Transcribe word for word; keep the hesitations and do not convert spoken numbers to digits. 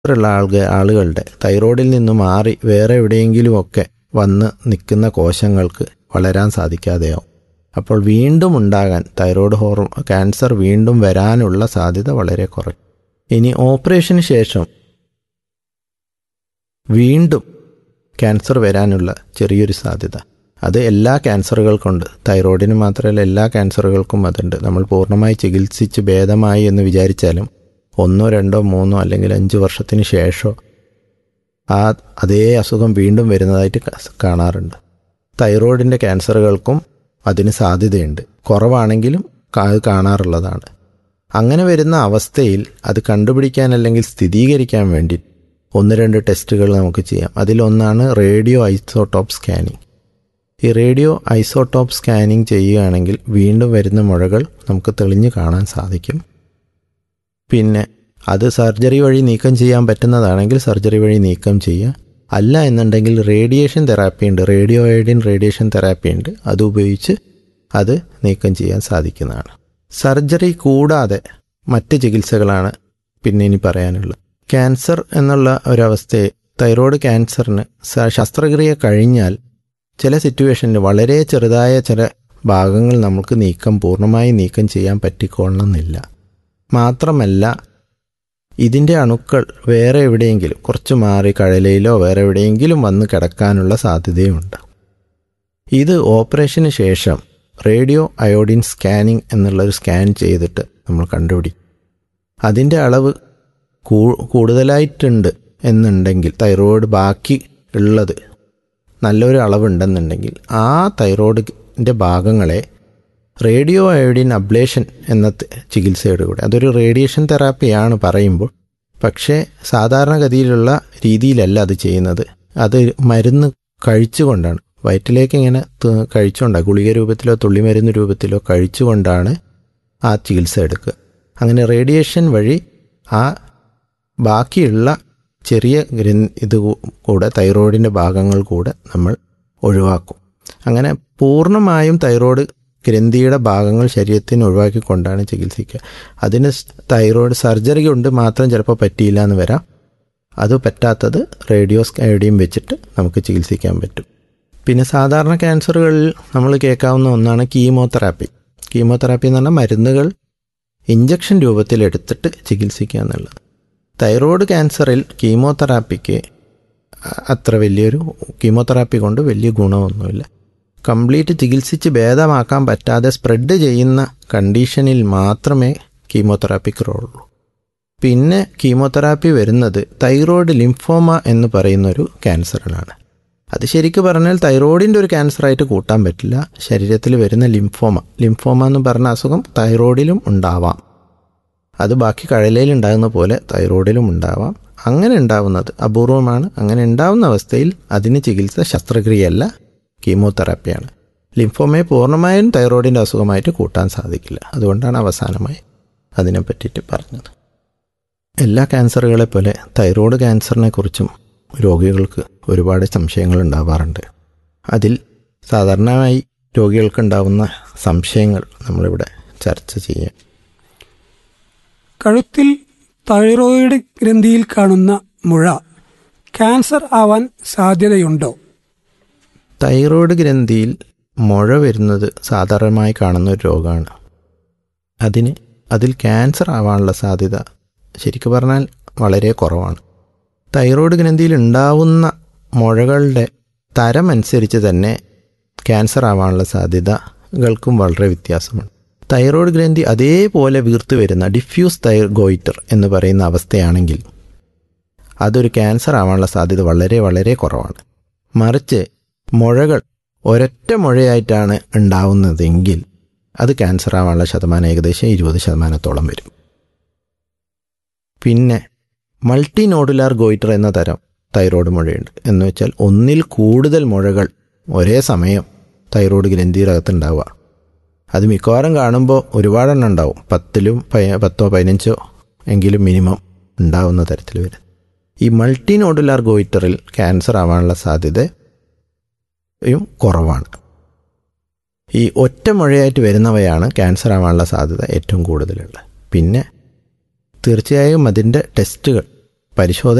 ഉള്ള ആളുകൾ ആളുകളുടെ തൈറോയിഡിൽ നിന്ന് മാറി വേറെ എവിടെയെങ്കിലുമൊക്കെ വന്ന് നിൽക്കുന്ന കോശങ്ങൾക്ക് വളരാൻ സാധിക്കാതെയാവും. അപ്പോൾ വീണ്ടും ഉണ്ടാകാൻ തൈറോയ്ഡ് ഹോർമോൺ ക്യാൻസർ വീണ്ടും വരാനുള്ള സാധ്യത വളരെ കുറയും. ഇനി ഓപ്പറേഷന് ശേഷം വീണ്ടും ക്യാൻസർ വരാനുള്ള ചെറിയൊരു സാധ്യത, അത് എല്ലാ ക്യാൻസറുകൾക്കുണ്ട്. തൈറോയിഡിന് മാത്രമല്ല എല്ലാ ക്യാൻസറുകൾക്കും അതുണ്ട്. നമ്മൾ പൂർണ്ണമായി ചികിത്സിച്ച് ഭേദമായി എന്ന് വിചാരിച്ചാലും ഒന്നോ രണ്ടോ മൂന്നോ അല്ലെങ്കിൽ അഞ്ച് വർഷത്തിന് ശേഷം ആ അതേ അസുഖം വീണ്ടും വരുന്നതായിട്ട് കാണാറുണ്ട്. തൈറോയിഡിൻ്റെ ക്യാൻസറുകൾക്കും അതിന് സാധ്യതയുണ്ട്. കുറവാണെങ്കിലും അത് കാണാറുള്ളതാണ്. അങ്ങനെ വരുന്ന അവസ്ഥയിൽ അത് കണ്ടുപിടിക്കാൻ അല്ലെങ്കിൽ സ്ഥിരീകരിക്കാൻ വേണ്ടി ഒന്ന് രണ്ട് ടെസ്റ്റുകൾ നമുക്ക് ചെയ്യാം. അതിലൊന്നാണ് റേഡിയോ ഐസോടോപ്പ് സ്കാനിങ്. ഈ റേഡിയോ ഐസോടോപ്പ് സ്കാനിങ് ചെയ്യുകയാണെങ്കിൽ വീണ്ടും വരുന്ന മുഴകൾ നമുക്ക് തെളിഞ്ഞു കാണാൻ സാധിക്കും. പിന്നെ അത് സർജറി വഴി നീക്കം ചെയ്യാൻ പറ്റുന്നതാണെങ്കിൽ സർജറി വഴി നീക്കം ചെയ്യുക. അല്ല എന്നുണ്ടെങ്കിൽ റേഡിയേഷൻ തെറാപ്പി ഉണ്ട്, റേഡിയോ അയോഡിൻ റേഡിയേഷൻ തെറാപ്പി ഉണ്ട്. അതുപയോഗിച്ച് അത് നീക്കം ചെയ്യാൻ സാധിക്കുന്നതാണ്. സർജറി കൂടാതെ മറ്റ് ചികിത്സകളാണ് പിന്നെ ഇനി പറയാനുള്ളത്. ക്യാൻസർ എന്നുള്ള ഒരവസ്ഥയെ, തൈറോയ്ഡ് ക്യാൻസറിന് ശസ്ത്രക്രിയ കഴിഞ്ഞാൽ ചില സിറ്റുവേഷനിൽ വളരെ ചെറുതായ ചില ഭാഗങ്ങൾ നമുക്ക് നീക്കം പൂർണ്ണമായി നീക്കം ചെയ്യാൻ പറ്റിക്കൊള്ളണമെന്നില്ല. മാത്രമല്ല ഇതിൻ്റെ അണുക്കൾ വേറെ എവിടെയെങ്കിലും കുറച്ച് മാറി കഴലയിലോ വേറെ എവിടെയെങ്കിലും വന്ന് കിടക്കാനുള്ള സാധ്യതയുമുണ്ട്. ഇത് ഓപ്പറേഷന് ശേഷം റേഡിയോ അയോഡിൻ സ്കാനിങ് എന്നുള്ളൊരു സ്കാൻ ചെയ്തിട്ട് നമ്മൾ കണ്ടുപിടിക്കും. അതിൻ്റെ അളവ് കൂടുതലായിട്ടുണ്ട് എന്നുണ്ടെങ്കിൽ, തൈറോയ്ഡ് ബാക്കി ഉള്ളത് നല്ലൊരു അളവുണ്ടെന്നുണ്ടെങ്കിൽ ആ തൈറോയ്ഡിൻ്റെ ഭാഗങ്ങളെ റേഡിയോ അയോഡിൻ അബ്ലേഷൻ എന്ന ചികിത്സയുടെ കൂടെ, അതൊരു റേഡിയേഷൻ തെറാപ്പിയാണ് പറയുമ്പോൾ, പക്ഷേ സാധാരണഗതിയിലുള്ള രീതിയിലല്ല അത് ചെയ്യുന്നത്. അത് മരുന്ന് കഴിച്ചുകൊണ്ടാണ്, വയറ്റിലേക്ക് ഇങ്ങനെ കഴിച്ചുകൊണ്ടാണ്, ഗുളിക രൂപത്തിലോ തുള്ളിമരുന്ന് രൂപത്തിലോ കഴിച്ചുകൊണ്ടാണ് ആ ചികിത്സ എടുക്കുക. അങ്ങനെ റേഡിയേഷൻ വഴി ആ ബാക്കിയുള്ള ചെറിയ ഇത് കൂടെ തൈറോയിഡിൻ്റെ ഭാഗങ്ങൾ കൂടെ നമ്മൾ ഒഴിവാക്കും. അങ്ങനെ പൂർണ്ണമായും തൈറോയ്ഡ് ഗ്രന്ഥിയുടെ ഭാഗങ്ങൾ ശരീരത്തിന് ഒഴിവാക്കിക്കൊണ്ടാണ് ചികിത്സിക്കുക. അതിന് തൈറോയ്ഡ് സർജറി കൊണ്ട് മാത്രം ചിലപ്പോൾ പറ്റിയില്ല എന്ന് വരാം. അത് പറ്റാത്തത് റേഡിയോ അയോഡിൻ വെച്ചിട്ട് നമുക്ക് ചികിത്സിക്കാൻ പറ്റും. പിന്നെ സാധാരണ ക്യാൻസറുകളിൽ നമ്മൾ കേൾക്കാവുന്ന ഒന്നാണ് കീമോതെറാപ്പി. കീമോതെറാപ്പി എന്ന് പറഞ്ഞാൽ മരുന്നുകൾ ഇഞ്ചക്ഷൻ രൂപത്തിൽ എടുത്തിട്ട് ചികിത്സിക്കുക എന്നുള്ളത്. തൈറോയ്ഡ് ക്യാൻസറിൽ കീമോതെറാപ്പിക്ക് അത്ര വലിയൊരു കീമോതെറാപ്പി കൊണ്ട് വലിയ ഗുണമൊന്നുമില്ല. കംപ്ലീറ്റ് ചികിത്സിച്ച് ഭേദമാക്കാൻ പറ്റാതെ സ്പ്രെഡ് ചെയ്യുന്ന കണ്ടീഷനിൽ മാത്രമേ കീമോതെറാപ്പിക്ക് റോളുള്ളൂ. പിന്നെ കീമോതെറാപ്പി വരുന്നത് തൈറോയ്ഡ് ലിംഫോമ എന്ന് പറയുന്നൊരു ക്യാൻസറിനാണ്. അത് ശരിക്കും പറഞ്ഞാൽ തൈറോയിഡിൻ്റെ ഒരു ക്യാൻസറായിട്ട് കൂട്ടാൻ പറ്റില്ല. ശരീരത്തിൽ വരുന്ന ലിംഫോമ ലിംഫോമ എന്ന് പറഞ്ഞ അസുഖം തൈറോയിഡിലും ഉണ്ടാവാം. അത് ബാക്കി കഴലയിൽ ഉണ്ടാകുന്ന പോലെ തൈറോയിഡിലും ഉണ്ടാവാം. അങ്ങനെ ഉണ്ടാവുന്നത് അപൂർവമാണ്. അങ്ങനെ ഉണ്ടാവുന്ന അവസ്ഥയിൽ അതിന് ചികിത്സ ശസ്ത്രക്രിയയല്ല, കീമോതെറാപ്പിയാണ്. ലിംഫോമയെ പൂർണ്ണമായും തൈറോയിഡിൻ്റെ അസുഖമായിട്ട് കൂട്ടാൻ സാധിക്കില്ല. അതുകൊണ്ടാണ് അവസാനമായി അതിനെ പറ്റിയിട്ട് പറഞ്ഞത്. എല്ലാ ക്യാൻസറുകളെ പോലെ തൈറോയ്ഡ് ക്യാൻസറിനെ കുറിച്ചും രോഗികൾക്ക് ഒരുപാട് സംശയങ്ങൾ ഉണ്ടാവാറുണ്ട്. അതിൽ സാധാരണയായി രോഗികൾക്കുണ്ടാവുന്ന സംശയങ്ങൾ നമ്മളിവിടെ ചർച്ച ചെയ്യാം. കഴുത്തിൽ തൈറോയിഡ് ഗ്രന്ഥിയിൽ കാണുന്ന മുഴ ക്യാൻസർ ആവാൻ സാധ്യതയുണ്ടോ? തൈറോയ്ഡ് ഗ്രന്ഥിയിൽ മുഴ വരുന്നത് സാധാരണമായി കാണുന്ന ഒരു രോഗമാണ്. അതിന് അതിൽ ക്യാൻസർ ആവാനുള്ള സാധ്യത ശരിക്കും പറഞ്ഞാൽ വളരെ കുറവാണ്. തൈറോയ്ഡ് ഗ്രന്ഥിയിൽ ഉണ്ടാവുന്ന മുഴകളുടെ തരം അനുസരിച്ച് തന്നെ ക്യാൻസർ ആവാനുള്ള സാധ്യതകൾക്കും വളരെ വ്യത്യാസമുണ്ട്. തൈറോയ്ഡ് ഗ്രന്ഥി അതേപോലെ വീർത്ത് വരുന്ന ഡിഫ്യൂസ് തൈറോഗോയിറ്റർ എന്ന് പറയുന്ന അവസ്ഥയാണെങ്കിൽ അതൊരു ക്യാൻസർ ആവാനുള്ള സാധ്യത വളരെ വളരെ കുറവാണ്. മറിച്ച് മുഴകൾ ഒരൊറ്റ മുഴയായിട്ടാണ് ഉണ്ടാവുന്നതെങ്കിൽ അത് ക്യാൻസർ ആവാനുള്ള ശതമാനം ഏകദേശം ഇരുപത് ശതമാനത്തോളം വരും. പിന്നെ മൾട്ടി നോഡുലാർ ഗോയിറ്റർ എന്ന തരം തൈറോയ്ഡ് മുഴയുണ്ട്. എന്ന് വെച്ചാൽ ഒന്നിൽ കൂടുതൽ മുഴകൾ ഒരേ സമയം തൈറോയ്ഡ് ഗ്രന്ഥിയിലകത്തുണ്ടാവുക. അത് മിക്കവാറും കാണുമ്പോൾ ഒരുപാടെണ്ണം ഉണ്ടാവും. പത്തിലും പത്തോ പതിനഞ്ചോ എങ്കിലും മിനിമം ഉണ്ടാവുന്ന തരത്തിൽ വരും. ഈ മൾട്ടി നോഡുലാർ ഗോയിറ്ററിൽ ക്യാൻസർ ആവാനുള്ള സാധ്യതയും കുറവാണ്. ഈ ഒറ്റ മുഴയായിട്ട് വരുന്നവയാണ് ക്യാൻസർ ആവാനുള്ള സാധ്യത ഏറ്റവും കൂടുതലുള്ളത്. പിന്നെ തീർച്ചയായും അതിൻ്റെ ടെസ്റ്റുകൾ പരിശോധന